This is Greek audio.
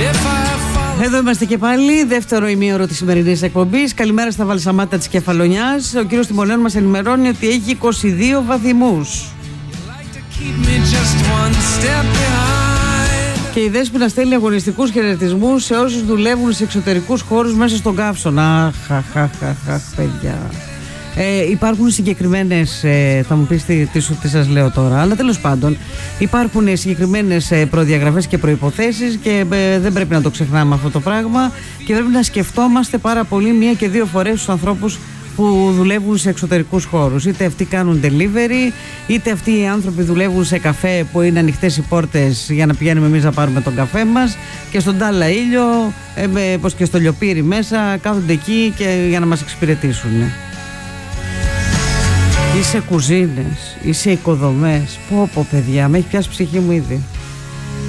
Εδώ είμαστε και πάλι, δεύτερο ημίωρο της σημερινής εκπομπής. Καλημέρα στα βαλσαμάτα της Κεφαλονιάς. Ο κύριος Τιμονέων μας ενημερώνει ότι έχει 22 βαθμούς. Και η Δέσποινα στέλνει αγωνιστικούς χαιρετισμούς σε όσους δουλεύουν σε εξωτερικούς χώρους μέσα στον καύσωνα. Αχ, παιδιά. Υπάρχουν συγκεκριμένες, θα μου πεις τι σας λέω τώρα, αλλά τέλος πάντων υπάρχουν συγκεκριμένες προδιαγραφές και προϋποθέσεις και δεν πρέπει να το ξεχνάμε αυτό το πράγμα και πρέπει να σκεφτόμαστε πάρα πολύ μία και δύο φορές τους ανθρώπους που δουλεύουν σε εξωτερικούς χώρους. Είτε αυτοί κάνουν delivery, είτε αυτοί οι άνθρωποι δουλεύουν σε καφέ που είναι ανοιχτές οι πόρτες για να πηγαίνουμε εμείς να πάρουμε τον καφέ μας και στον τάλα ήλιο, πως και στο λιοπύρι μέσα, κάθονται εκεί και για να μας εξυπηρετήσουν. Είσαι κουζίνες, είσαι οικοδομές. Πω παιδιά, με έχει πιάσει ψυχή μου ήδη.